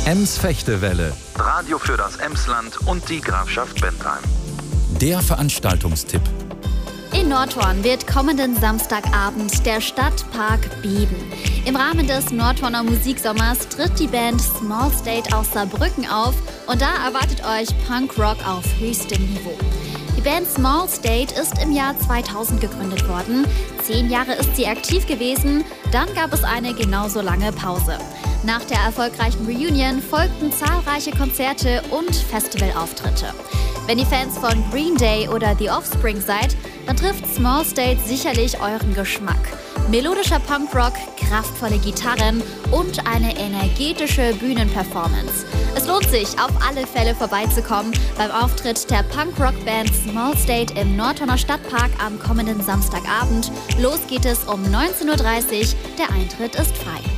Ems-Fechtewelle. Radio für das Emsland und die Grafschaft Bentheim. Der Veranstaltungstipp. In Nordhorn wird kommenden Samstagabend der Stadtpark beben. Im Rahmen des Nordhorner Musiksommers tritt die Band Small State aus Saarbrücken auf und da erwartet euch Punkrock auf höchstem Niveau. Die Band Small State ist im Jahr 2000 gegründet worden. 10 Jahre ist sie aktiv gewesen, dann gab es eine genauso lange Pause. Nach der erfolgreichen Reunion folgten zahlreiche Konzerte und Festivalauftritte. Wenn ihr Fans von Green Day oder The Offspring seid, dann trifft Small State sicherlich euren Geschmack. Melodischer Punkrock, kraftvolle Gitarren und eine energetische Bühnenperformance. Es lohnt sich, auf alle Fälle vorbeizukommen beim Auftritt der Punkrock-Band Small State im Nordhorner Stadtpark am kommenden Samstagabend. Los geht es um 19:30 Uhr, der Eintritt ist frei.